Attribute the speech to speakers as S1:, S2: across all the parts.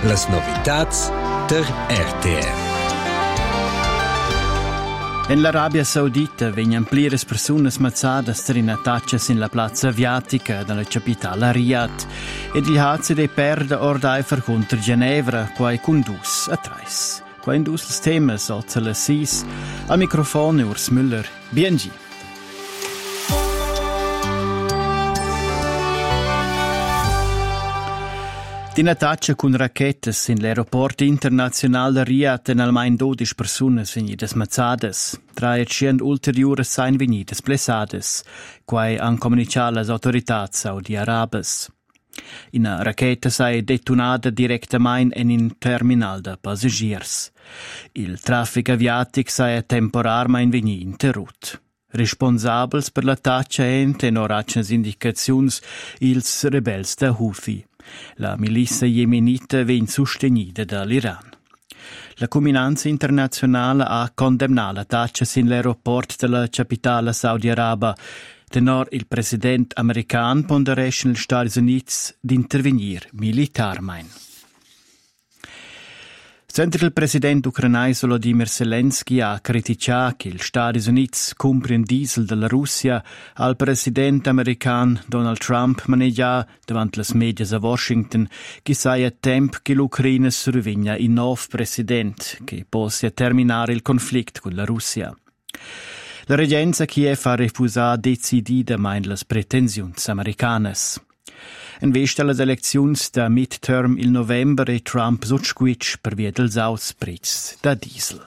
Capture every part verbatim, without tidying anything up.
S1: Las novitats der R T R.
S2: En l'Arabia Saudita vegnan pliras persunas mazzadas ter in attaccias in la plazza aviatica dalla capitale Riyadh ed il hazzi de perda ordaifer contra Ginevra quai condus a trais. Quai indus les temas ozza la sis a microfone Urs Müller. Biengi. Din attaccia con rachetas in l'aeroport internazional de Riyadh en almain dodici persunas venidas mazzadas. Tra et scient ulteriores sain venidas blessades, quai han comunicat las autoritats saudi-arabes. Ina racheta sai detonada directamain en in terminal de passagiers. Il traffic aviatic sai temporarmain veni interrut. Responsabels per l'attaccia en tenoraccias indicaziuns ils rebels da Houthi. La milizia yemenita vegn sostenida dall'Iran. La comunanza internazionale ha condemnato l'attacco in l'aeroport della capitale saudi-araba. Tenor il president american ponderesce negli Stati Uniti di intervenire militarmein. Sempre il presidente ucraino Volodymyr Zelensky ha criticato che gli Stati Uniti comprano diesel dalla Russia al presidente americano Donald Trump maneggia davanti le medie a Washington che sia tempo che l'Ucraina survegna il nuovo presidente che possa terminare il conflitto con la Russia. La regenza Kiev ha refusato decididamente le pretensioni americane. En vista las elecziuns da midterm il november e Trump sutschquitsch per via dels aus prezs da diesel.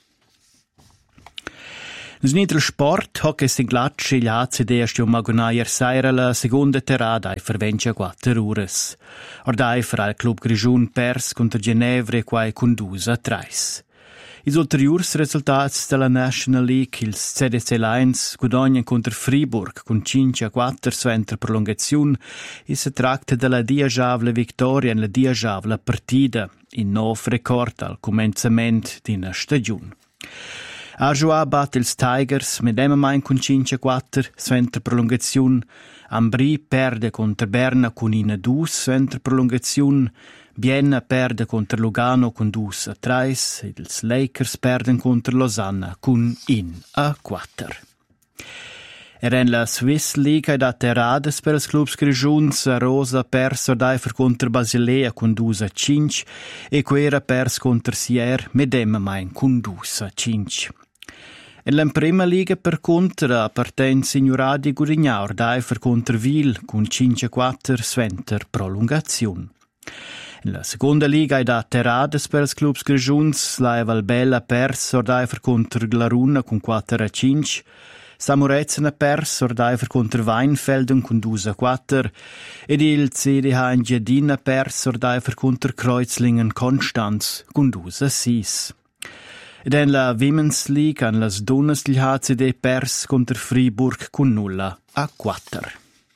S2: Nus nidel sport hoc es in glatsche il H C D stio magunaier saira la seconda terada ai fervencia quattro ures. Ordai fra il club Grigiun pers contra Ginevra quai condusa trais. Is ulteriurs resultats della National League, ils C D C Lions guadagnan contra Fribourg con cinque a quattro suenter prolongaziun e si tratta della diagiavla vittoria in la diagiavla partida, in nov record al començament d'ina stagiun. Arjoa bat ils Tigers medemamein con cinque a quattro suenter prolongaziun, Ambri perde contra Berna con ina due suenter prolongaziun, Vienna perde contra Lugano con due a tre, ed ils Lakers perden contra Losanna con in a quattro. Era in la Swiss League ed a terades per els clubs grigiuns, Rosa pers ordaifer contra Basilea con due a cinque e Quera pers contra Sier medem main con due a cinque. En la prima liga per contra apparten Signoradi Gurignà ordaifer contra Vil con cinque a quattro suenter prolongaziun. In la seconda liga ed a terades per els clubs grigiuns, la Valbella pers ordaifer contra Glaruna con quattro a cinque, Samurezzena pers ordaifer contra Weinfelden con due a quattro ed il C D H Engiadina pers ordaifer contra Kreuzlingen Konstanz con due a sei. Ed in la Women's League an las donnas il H C D pers contra Fribourg con nulla a quattro.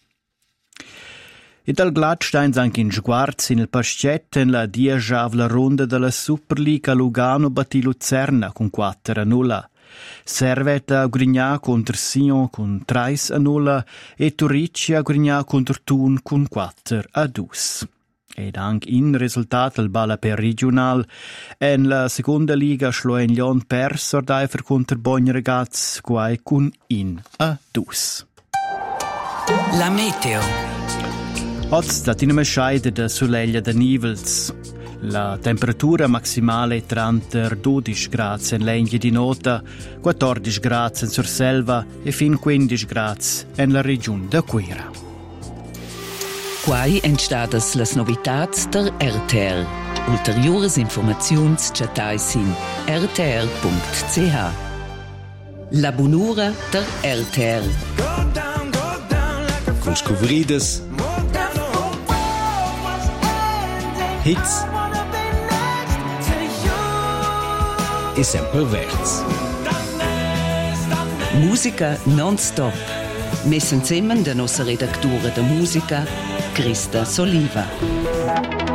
S2: E dal Gladstein anche in sguards in il Pascet en la diagiavla ronda della Superliga Lugano batti Luzerna con quattro a nulla. Servet a Grignà contro Sion con tre a nulla e Turicci a Grignà contro Thun con quattro a due. Ed anche in risultato il balla per regional en la seconda liga Schloen Lyon pers ordaifer contro Bogn Ragaz quai con in a due.
S3: La meteo.
S2: Oggi stat in una scheide da soleglia da nivels. La temperatura maximale tra dodici gradi in Lenghi di Nota, quattordici gradi in Surselva e fin quindici gradi in la regione da Quera.
S3: Quai entstadas las novitats der R T R. Ulteriores informaziuns chatais in r t r punct c h. La bunura der R T R.
S1: Con scovrides, hits e sempre verts.
S3: Musica non-stop. Messen zusammen der nostra redaktura der Musica, Christa Soliva.